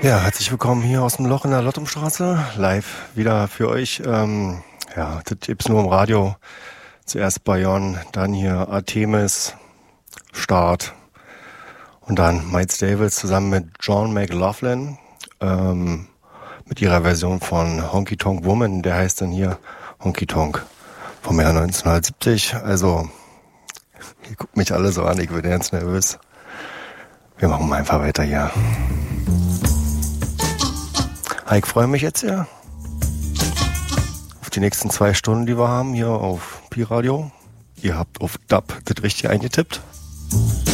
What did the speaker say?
Ja, herzlich willkommen hier aus dem Loch in der Lottumstraße, live wieder für euch. Das gibt's nur im Radio. Zuerst Bayonne, dann hier Artemis, Start und dann Miles Davis zusammen mit John McLaughlin mit ihrer Version von Honky Tonk Woman. Der heißt dann hier Honky Tonk vom Jahr 1970. Also, ihr guckt mich alle so an, ich bin ganz nervös. Wir machen mal einfach weiter hier. Ich freue mich jetzt ja auf die nächsten 2 Stunden, die wir haben hier auf Pi Radio. Ihr habt auf DAB das richtig eingetippt.